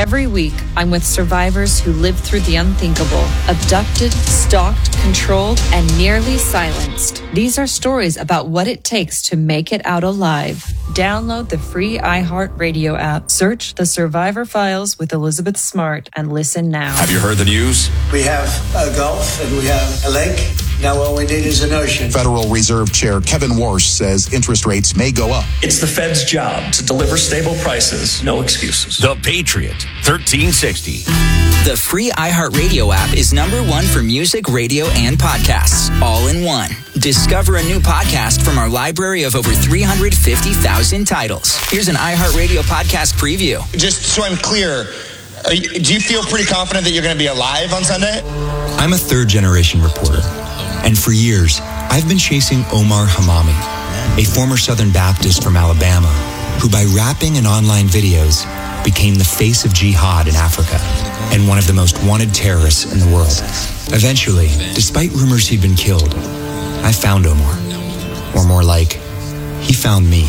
Every week, I'm with survivors who lived through the unthinkable, abducted, stalked, controlled, and nearly silenced. These are stories about what it takes to make it out alive. Download the free iHeartRadio app. Search The Survivor Files with Elizabeth Smart and listen now. Have you heard the news? We have a Gulf and we have a lake. Now all we need is an ocean. Federal Reserve Chair Kevin Warsh says interest rates may go up. It's the Fed's job to deliver stable prices. No excuses. The Patriot, 1360. The free iHeartRadio app is #1 for music, radio, and podcasts, all in one. Discover a new podcast from our library of over 350,000 titles. Here's an iHeartRadio podcast preview. Just so I'm clear, do you feel pretty confident that you're going to be alive on Sunday? I'm a third-generation reporter, and for years, I've been chasing Omar Hamami, a former Southern Baptist from Alabama, who by rapping and online videos became the face of jihad in Africa and one of the most wanted terrorists in the world. Eventually, despite rumors he'd been killed, I found Omar. Or more like, he found me.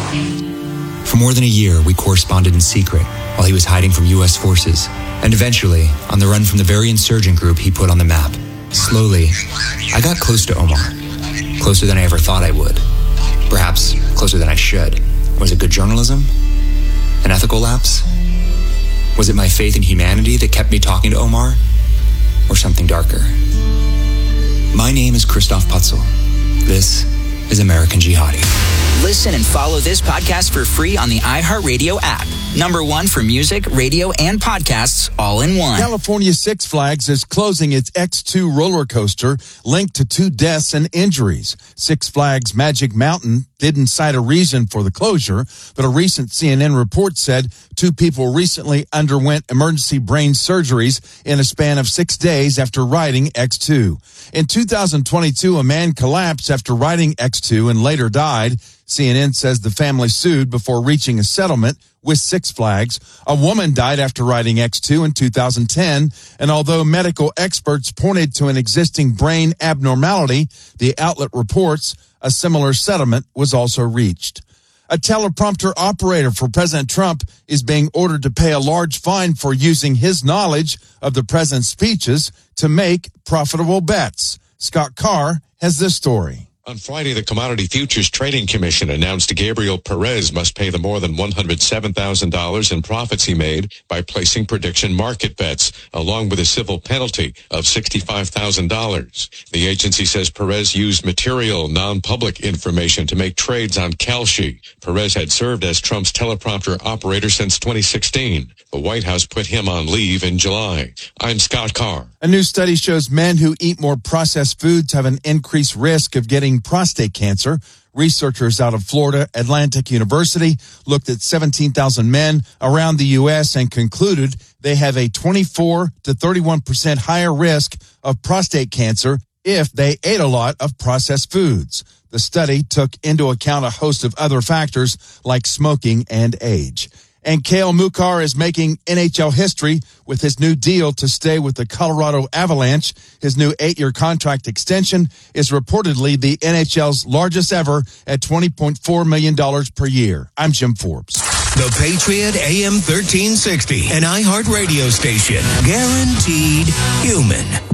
For more than a year, we corresponded in secret while he was hiding from U.S. forces, and eventually, on the run from the very insurgent group he put on the map. Slowly, I got close to Omar. Closer than I ever thought I would. Perhaps closer than I should. Was it good journalism? An ethical lapse? Was it my faith in humanity that kept me talking to Omar? Or something darker? My name is Christoph Putzel. This is American Jihadi. Listen and follow this podcast for free on the iHeartRadio app. #1 for music, radio, and podcasts, all in one. California Six Flags is closing its X2 roller coaster linked to 2 deaths and injuries. Six Flags Magic Mountain didn't cite a reason for the closure, but a recent CNN report said 2 people recently underwent emergency brain surgeries in a span of 6 days after riding X2. In 2022, a man collapsed after riding X2 and later died. CNN says the family sued before reaching a settlement with Six Flags. A woman died after riding X2 in 2010, and although medical experts pointed to an existing brain abnormality, the outlet reports a similar settlement was also reached. A teleprompter operator for President Trump is being ordered to pay a large fine for using his knowledge of the president's speeches to make profitable bets. Scott Carr has this story. On Friday, the Commodity Futures Trading Commission announced Gabriel Perez must pay the more than $107,000 in profits he made by placing prediction market bets, along with a civil penalty of $65,000. The agency says Perez used material, non-public information to make trades on Kalshi. Perez had served as Trump's teleprompter operator since 2016. The White House put him on leave in July. I'm Scott Carr. A new study shows men who eat more processed foods have an increased risk of getting prostate cancer. Researchers out of Florida Atlantic University looked at 17,000 men around the U.S. and concluded they have a 24 to 31% higher risk of prostate cancer if they ate a lot of processed foods. The study took into account a host of other factors like smoking and age. And Cale Makar is making NHL history with his new deal to stay with the Colorado Avalanche. His new 8-year contract extension is reportedly the NHL's largest ever at $20.4 million per year. I'm Jim Forbes. The Patriot AM 1360, an iHeart radio station. Guaranteed human.